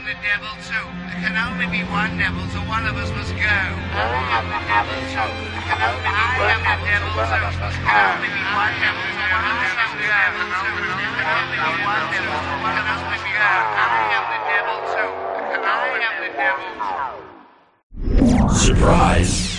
the devil too. There can only be one devil, so one of us must go. I am the devil too. There can only be one devil, so one of us must go. There can only be one devil, so one of us must go. There can only be one devil, so one of us must go. I am the devil too. I am the devil. Surprise!